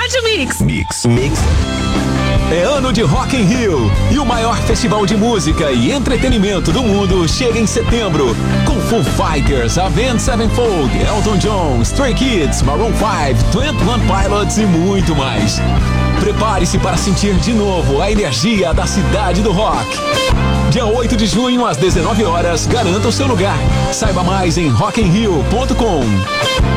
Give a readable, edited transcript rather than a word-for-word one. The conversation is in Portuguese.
Rádio Mix. Mix. É ano de Rock in Rio e o maior festival de música e entretenimento do mundo chega em setembro com Foo Fighters, Avenged Sevenfold, Elton John, Stray Kids, Maroon 5, 21 Pilots e muito mais. Prepare-se para sentir de novo a energia da cidade do rock. Dia 8 de junho às 19 horas, garanta o seu lugar. Saiba mais em rockinrio.com.